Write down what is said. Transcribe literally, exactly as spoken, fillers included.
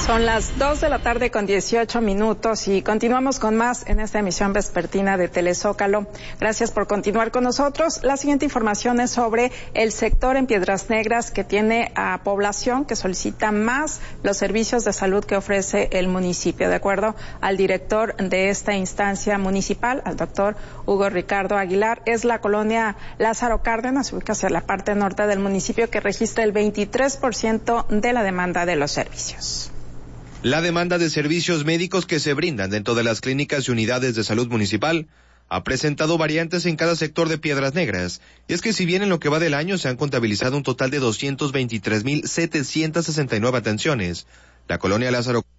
Son las dos de la tarde con dieciocho minutos y continuamos con más en esta emisión vespertina de Telezócalo. Gracias por continuar con nosotros. La siguiente información es sobre el sector en Piedras Negras, que tiene a población que solicita más los servicios de salud que ofrece el municipio. De acuerdo al director de esta instancia municipal, al doctor Hugo Ricardo Aguilar, es la colonia Lázaro Cárdenas, ubicada hacia la parte norte del municipio, que registra el veintitrés por ciento de la demanda de los servicios. La demanda de servicios médicos que se brindan dentro de las clínicas y unidades de salud municipal ha presentado variantes en cada sector de Piedras Negras. Y es que si bien en lo que va del año se han contabilizado un total de doscientos veintitrés mil setecientos sesenta y nueve atenciones, la colonia Lázaro